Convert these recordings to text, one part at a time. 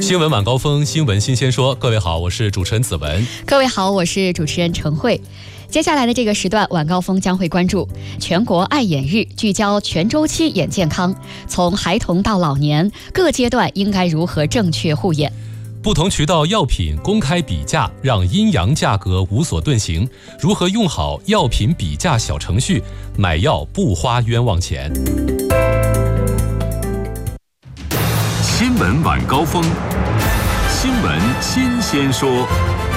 新闻晚高峰，新闻新鲜说。各位好，我是主持人子文。 各位好，我是主持人陈慧。接下来的这个时段，晚高峰将会关注全国爱眼日，聚焦全周期眼健康，从孩童到老年，各阶段应该如何正确护眼。 不同渠道药品公开比价，让阴阳价格无所遁形。如何用好药品比价小程序，买药不花冤枉钱。 新闻晚高峰，新闻新鲜说。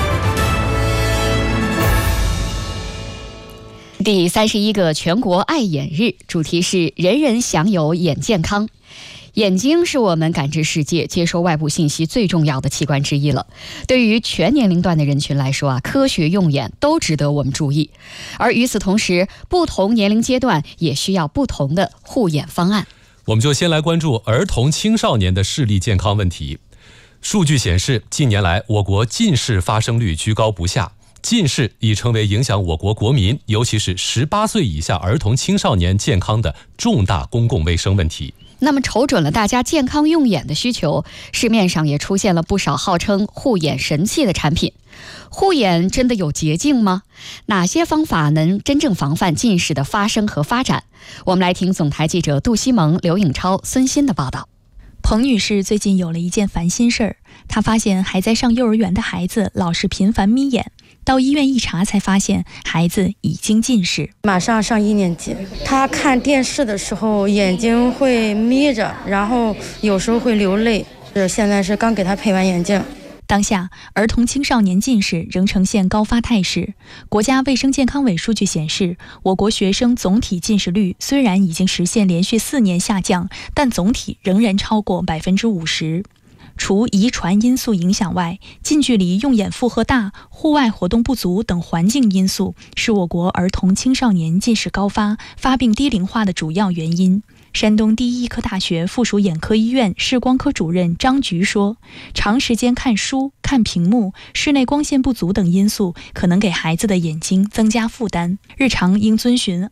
第31个全国爱眼日，主题是人人享有眼健康。眼睛是我们感知世界、接收外部信息最重要的器官之一了。对于全年龄段的人群来说科学用眼都值得我们注意。而与此同时，不同年龄阶段也需要不同的护眼方案。 我们就先来关注儿童青少年的视力健康问题。数据显示，近年来我国近视发生率居高不下，近视已成为影响我国国民，尤其是18岁以下儿童青少年健康的重大公共卫生问题。 那么瞅准了大家健康用眼的需求，市面上也出现了不少号称护眼神器的产品。护眼真的有捷径吗？哪些方法能真正防范近视的发生和发展？我们来听总台记者杜西蒙、刘颖超、孙鑫的报道。 彭女士最近有了一件烦心事儿，她发现还在上幼儿园的孩子老是频繁眯眼，到医院一查才发现孩子已经近视。 马上上1年级，他看电视的时候眼睛会眯着，然后有时候会流泪，现在是刚给他配完眼镜。 当下，儿童青少年近视仍呈现高发态势。国家卫生健康委数据显示，我国学生总体近视率虽然已经实现连续4年下降，但总体仍然超过50%。除遗传因素影响外，近距离用眼负荷大、户外活动不足等环境因素是我国儿童青少年近视高发、发病低龄化的主要原因。山东第一医科大学附属眼科医院视光科主任张菊说，长时间看书、看屏幕、室内光线不足等因素可能给孩子的眼睛增加负担，日常应遵循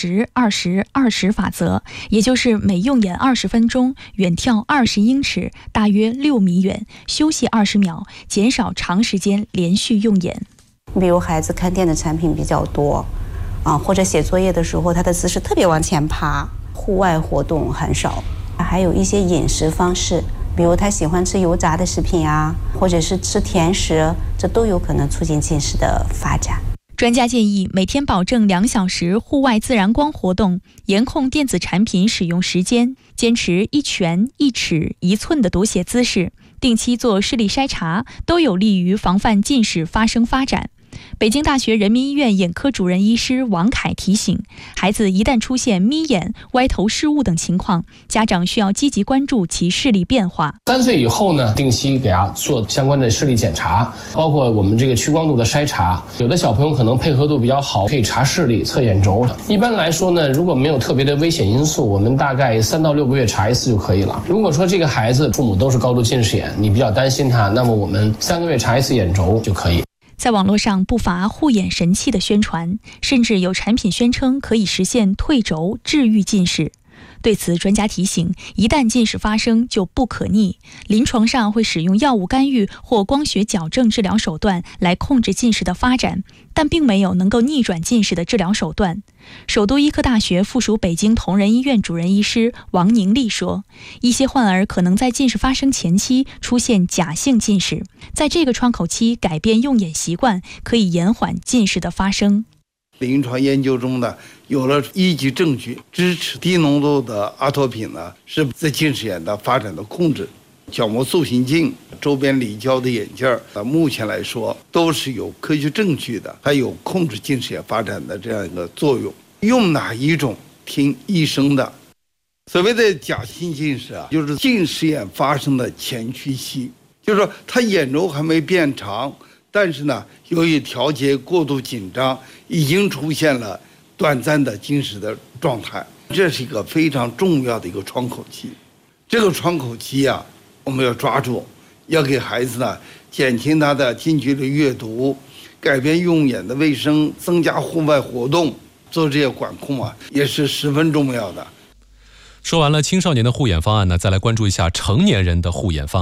20-20-20法则，也就是每用眼20分钟，远眺20英尺，大约6米远，休息20秒，减少长时间连续用眼。 比如孩子看电子产品比较多或者写作业的时候他的姿势特别往前趴，户外活动很少，还有一些饮食方式，比如他喜欢吃油炸的食品或者是吃甜食，这都有可能促进近视的发展。 专家建议每天保证2小时户外自然光活动，严控电子产品使用时间，坚持1拳1尺1寸的读写姿势，定期做视力筛查，都有利于防范近视发生发展。北京大学人民医院眼科主任医师王凯提醒，孩子一旦出现眯眼、歪头视物等情况，家长需要积极关注其视力变化。 3岁以后呢，定期给他做相关的视力检查，包括我们这个屈光度的筛查。有的小朋友可能配合度比较好，可以查视力、测眼轴。一般来说呢，如果没有特别的危险因素，我们大概3到6个月查一次就可以了。如果说这个孩子父母都是高度近视眼，你比较担心他，那么我们3个月查一次眼轴就可以。 在网络上不乏护眼神器的宣传，甚至有产品宣称可以实现退轴治愈近视。对此，专家提醒，一旦近视发生就不可逆，临床上会使用药物干预或光学矫正治疗手段来控制近视的发展，但并没有能够逆转近视的治疗手段。首都医科大学附属北京同仁医院主任医师王宁丽说，一些患儿可能在近视发生前期出现假性近视，在这个窗口期改变用眼习惯，可以延缓近视的发生。 临床研究中呢，有了依据证据支持低浓度的阿托品呢是在近视眼的发展的控制。角膜塑形镜、周边离焦的眼镜目前来说都是有科学证据的，它有控制近视眼发展的这样一个作用。用哪一种听医生的。所谓的假性近视就是近视眼发生的前驱期，就是说他眼轴还没变长，但是呢，由于调节过度紧张，已经出现了短暂的近视的状态。这是一个非常重要的一个窗口期。这个窗口期我们要抓住，要给孩子呢减轻他的近距离阅读，改变用眼的卫生，增加户外活动，做这些管控也是十分重要的。 说完了青少年的护眼方案呢，再来关注一下成年人的护眼方案。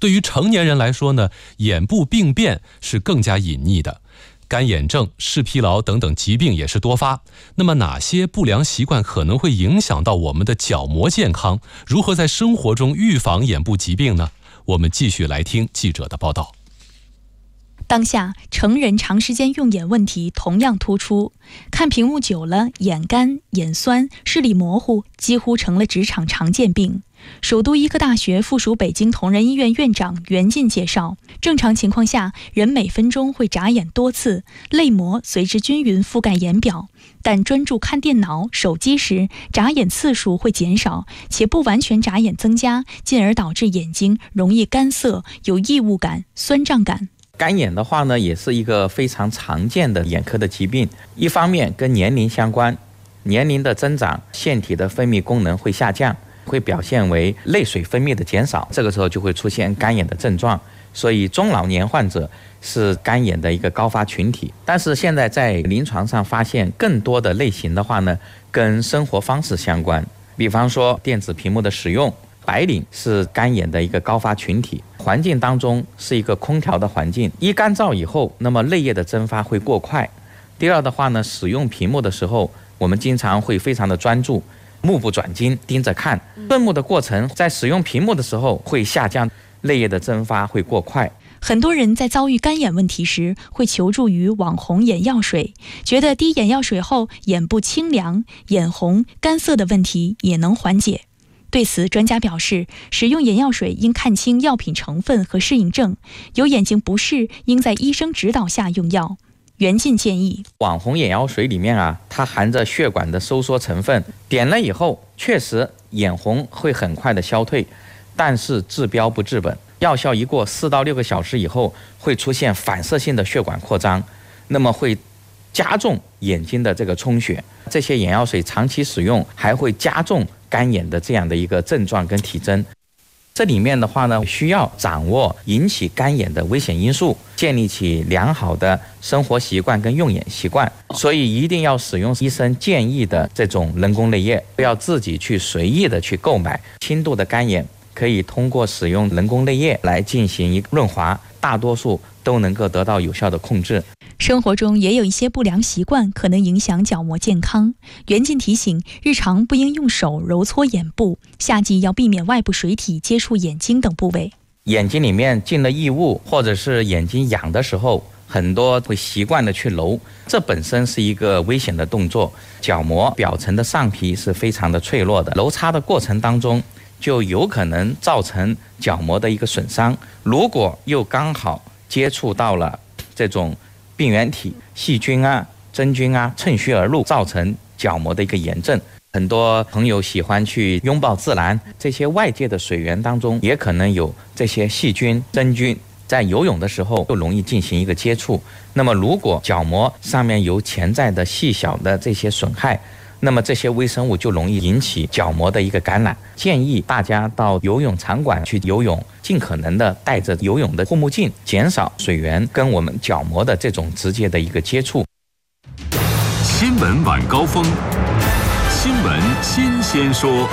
对于成年人来说呢，眼部病变是更加隐匿的，干眼症、视疲劳等等疾病也是多发。那么哪些不良习惯可能会影响到我们的角膜健康？如何在生活中预防眼部疾病呢？我们继续来听记者的报道。 当下成人长时间用眼问题同样突出，看屏幕久了，眼干、眼酸、视力模糊几乎成了职场常见病。首都医科大学附属北京同仁医院院长袁进介绍，正常情况下，人每分钟会眨眼多次，泪膜随之均匀覆盖眼表。但专注看电脑、手机时，眨眼次数会减少，且不完全眨眼增加，进而导致眼睛容易干涩、有异物感、酸胀感。 干眼的话呢，也是一个非常常见的眼科的疾病。一方面跟年龄相关，年龄的增长，腺体的分泌功能会下降，会表现为泪水分泌的减少，这个时候就会出现干眼的症状。所以中老年患者是干眼的一个高发群体。但是现在在临床上发现更多的类型的话呢，跟生活方式相关，比方说电子屏幕的使用。白领是干眼的一个高发群体，环境当中是一个空调的环境，一干燥以后，那么泪液的蒸发会过快。第二的话呢，使用屏幕的时候，我们经常会非常的专注，目不转睛盯着看，顺目的过程在使用屏幕的时候会下降，泪液的蒸发会过快。 很多人在遭遇干眼问题时，会求助于网红眼药水，觉得滴眼药水后眼部清凉、眼红、干涩的问题也能缓解。对此，专家表示，使用眼药水应看清药品成分和适应症，有眼睛不适应在医生指导下用药。袁进建议， 网红眼药水里面它含着血管的收缩成分，点了以后确实眼红会很快的消退，但是治标不治本，药效一过4到6个小时以后，会出现反射性的血管扩张，那么会加重眼睛的这个充血。这些眼药水长期使用还会加重干眼的这样的一个症状跟体征。这里面的话呢，需要掌握引起干眼的危险因素，建立起良好的生活习惯跟用眼习惯。所以一定要使用医生建议的这种人工泪液，不要自己去随意的去购买。轻度的干眼可以通过使用人工泪液来进行一个润滑，大多数都能够得到有效的控制。 生活中也有一些不良习惯可能影响角膜健康。袁进提醒，日常不应用手揉搓眼部，夏季要避免外部水体接触眼睛等部位。 眼睛里面进了异物，或者是眼睛痒的时候，很多会习惯的去揉，这本身是一个危险的动作。角膜表层的上皮是非常的脆弱的，揉擦的过程当中就有可能造成角膜的一个损伤。如果又刚好接触到了这种病原体、细菌真菌趁虚而入，造成角膜的一个炎症。很多朋友喜欢去拥抱自然，这些外界的水源当中也可能有这些细菌、真菌，在游泳的时候就容易进行一个接触。那么如果角膜上面有潜在的细小的这些损害，那么这些微生物就容易引起角膜的一个感染。建议大家到游泳场馆去游泳，尽可能的戴着游泳的护目镜，减少水源跟我们角膜的这种直接的一个接触。 新闻晚高峰，新闻新鲜说。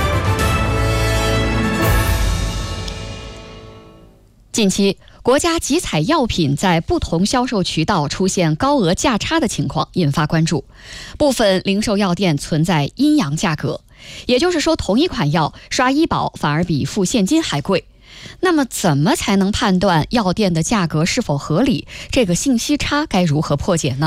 近期，国家集采药品在不同销售渠道出现高额价差的情况引发关注，部分零售药店存在阴阳价格，也就是说，同一款药刷医保反而比付现金还贵。那么，怎么才能判断药店的价格是否合理？这个信息差该如何破解呢？